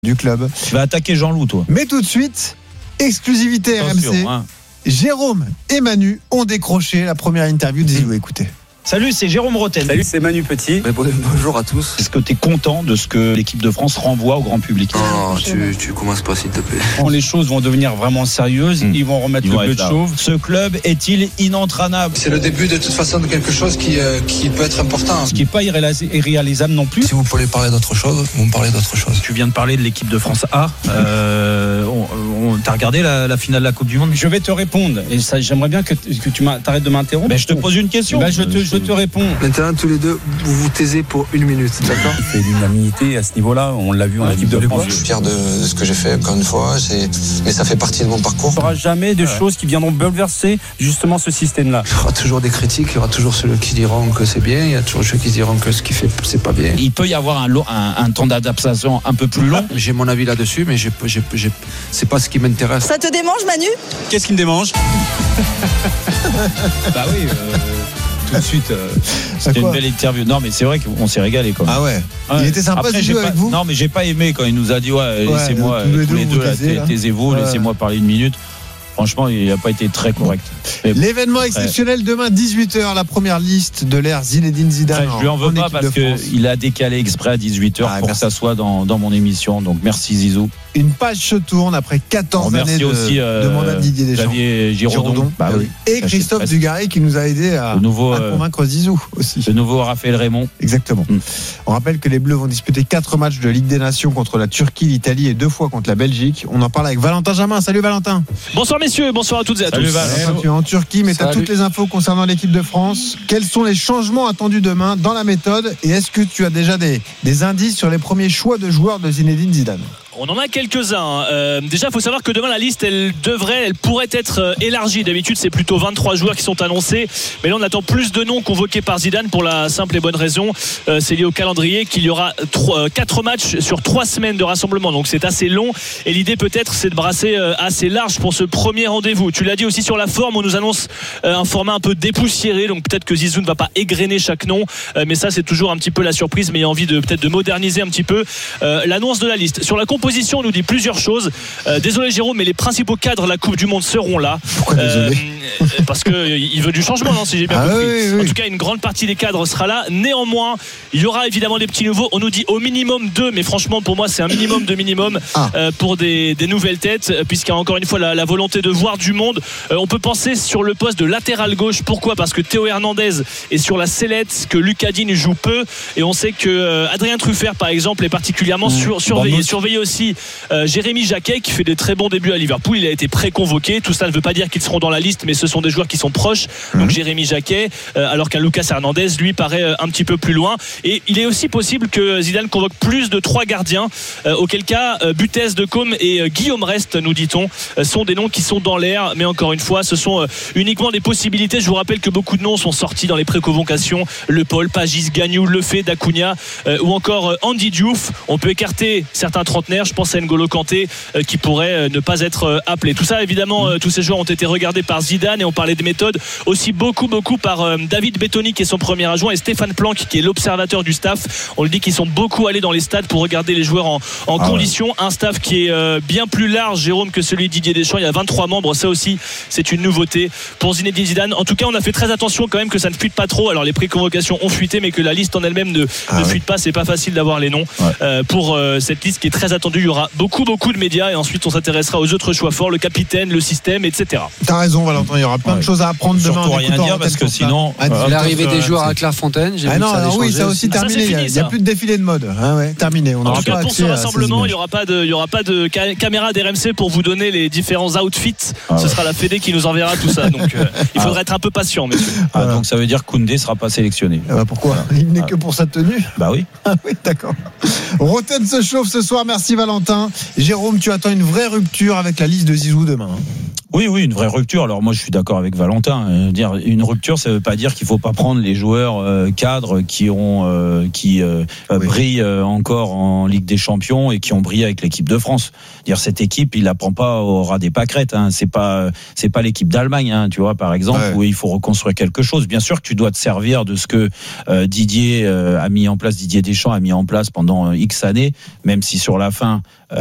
du club. Tu vas attaquer Jean-Loup, toi. Mais tout de suite, exclusivité RMC. Jérôme et Manu ont décroché la première interview de Zizou. Écoutez. Salut, c'est Jérôme Roten. Salut, c'est Manu Petit. Bonjour à tous. Est-ce que tu es content de ce que l'équipe de France renvoie au grand public? Non, tu commences pas, s'il te plaît. Quand les choses vont devenir vraiment sérieuses, ils vont remettre le bleu de chauve. Ce club est-il inentraînable? C'est le début de toute façon de quelque chose qui peut être important. Ce qui n'est pas irréalisable non plus. Si vous voulez parler d'autre chose, vous me parlez d'autre chose. Tu viens de parler de l'équipe de France A. T'as regardé la finale de la Coupe du Monde? Je vais te répondre. Et ça, j'aimerais bien que tu t'arrêtes de m'interrompre. Mais je te pose une question. Je te réponds. Maintenant, tous les deux, vous vous taisez pour 1 minute, d'accord? Il fait l'unanimité à ce niveau-là. On l'a vu en équipe de France. Je suis fier de ce que j'ai fait, encore une fois. Mais ça fait partie de mon parcours. Il n'y aura jamais de choses qui viendront bouleverser justement ce système-là. Il y aura toujours des critiques, il y aura toujours ceux qui diront que c'est bien, il y a toujours ceux qui diront que ce qu'il fait, c'est pas bien. Il peut y avoir un temps d'adaptation un peu plus long. J'ai mon avis là-dessus, mais c'est pas ce qui m'intéresse. Ça te démange, Manu? Qu'est-ce qui me démange? Bah oui. Tout de suite, c'était une belle interview. Non, mais c'est vrai qu'on s'est régalé quand même. Ah ouais. Il était sympa ce jeu avec vous. Non, mais j'ai pas aimé quand il nous a dit laissez-moi tous les deux taisez-vous, laissez-moi parler 1 minute. Franchement, il n'a pas été très correct. L'événement exceptionnel demain 18h, la première liste de l'ère Zinedine Zidane. Je lui en veux pas parce qu'il a décalé exprès à 18h pour que ça soit dans mon émission. Donc merci Zizou. Une page se tourne après 14 années de mandat de Didier Deschamps. Xavier Giraudon. Bah oui. Et Christophe Dugarry qui nous a aidé à convaincre Zizou aussi. Le nouveau Raphaël Raymond. Exactement. On rappelle que les Bleus vont disputer 4 matchs de Ligue des Nations contre la Turquie, l'Italie et 2 fois contre la Belgique. On en parle avec Valentin Jamin. Salut Valentin. Bonsoir messieurs, bonsoir à toutes et à tous. Valentin, tu es en Turquie, mais tu as toutes les infos concernant l'équipe de France. Quels sont les changements attendus demain dans la méthode et est-ce que tu as déjà des indices sur les premiers choix de joueurs de Zinedine Zidane? On en a quelques-uns. Déjà, il faut savoir que demain, la liste, elle pourrait être élargie. D'habitude, c'est plutôt 23 joueurs qui sont annoncés. Mais là, on attend plus de noms convoqués par Zidane pour la simple et bonne raison. C'est lié au calendrier qu'il y aura 4 matchs sur 3 semaines de rassemblement. Donc, c'est assez long. Et l'idée, peut-être, c'est de brasser assez large pour ce premier rendez-vous. Tu l'as dit aussi sur la forme. On nous annonce un format un peu dépoussiéré. Donc, peut-être que Zizou ne va pas égrener chaque nom. Mais ça, c'est toujours un petit peu la surprise. Mais il y a envie peut-être de moderniser un petit peu l'annonce de la liste. Sur la composition, on nous dit plusieurs choses. Désolé Jérôme, mais les principaux cadres de la Coupe du Monde seront là. Pourquoi désolé? Parce qu'il veut du changement, non, si j'ai bien compris. Oui. En tout cas, une grande partie des cadres sera là. Néanmoins, il y aura évidemment des petits nouveaux. On nous dit au minimum 2, mais franchement, pour moi, c'est un minimum de minimum pour des nouvelles têtes, puisqu'il y a encore une fois la volonté de voir du monde. On peut penser sur le poste de latéral gauche. Pourquoi? Parce que Théo Hernandez est sur la sellette, que Lucas Digne joue peu, et on sait que Adrien Truffert, par exemple, est particulièrement surveillé aussi. Jérémy Jacquet qui fait des très bons débuts à Liverpool, il a été préconvoqué. Tout ça ne veut pas dire qu'ils seront dans la liste, mais ce sont des joueurs qui sont proches. Donc Jérémy Jacquet, alors qu'un Lucas Hernandez lui paraît un petit peu plus loin. Et il est aussi possible que Zidane convoque plus de 3 gardiens, auquel cas Butez, Decaume et Guillaume Rest, nous dit-on, sont des noms qui sont dans l'air. Mais encore une fois, ce sont uniquement des possibilités. Je vous rappelle que beaucoup de noms sont sortis dans les préconvocations. Le Paul, Pagis, Gagnou, Lefebvre, Dacunia ou encore Andy Diouf. On peut écarter certains trentenaires. Je pense à N'Golo Kanté qui pourrait ne pas être appelé. Tout ça, évidemment, tous ces joueurs ont été regardés par Zidane et on parlait de méthode aussi beaucoup par David Bettoni qui est son premier adjoint et Stéphane Planck qui est l'observateur du staff. On le dit qu'ils sont beaucoup allés dans les stades pour regarder les joueurs en condition. Un staff qui est bien plus large, Jérôme, que celui de Didier Deschamps. Il y a 23 membres. Ça aussi, c'est une nouveauté pour Zinedine Zidane. En tout cas, on a fait très attention quand même que ça ne fuite pas trop. Alors, les préconvocations ont fuité, mais que la liste en elle-même ne fuite pas. C'est pas facile d'avoir les noms pour cette liste qui est très attendue. Il y aura beaucoup de médias et ensuite on s'intéressera aux autres choix forts, le capitaine, le système, etc. T'as raison Valentin, il y aura plein de choses à apprendre demain. Surtout rien dire parce que sinon l'arrivée des joueurs à Clairefontaine, j'ai vu que ça aussi terminé. Il n'y a plus de défilé de mode. Terminé. En tout cas pour ce rassemblement, il n'y aura pas de caméra d'RMC pour vous donner les différents outfits. Ce sera la Fédé qui nous enverra tout ça. Donc il faudra être un peu patient, messieurs. Donc ça veut dire que Koundé sera pas sélectionné. Pourquoi? Il n'est que pour sa tenue. Bah oui. Oui, d'accord. Roten se chauffe ce soir. Merci Valentin. Jérôme, tu attends une vraie rupture avec la liste de Zizou demain. Oui, une vraie rupture. Alors moi, je suis d'accord avec Valentin. Dire une rupture, ça veut pas dire qu'il faut pas prendre les joueurs cadres qui brillent encore en Ligue des Champions et qui ont brillé avec l'équipe de France. Dire cette équipe, il la prend pas au ras des pâquerettes. C'est pas l'équipe d'Allemagne, tu vois, par exemple, où il faut reconstruire quelque chose. Bien sûr que tu dois te servir de ce que Didier Deschamps a mis en place pendant X années, même si sur la fin